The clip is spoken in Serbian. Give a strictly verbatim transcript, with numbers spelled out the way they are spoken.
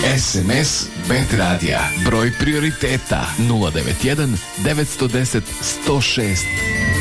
S M S Bet Radija. Broj prioriteta nula devet jedan devet jedan nula jedan sto šest.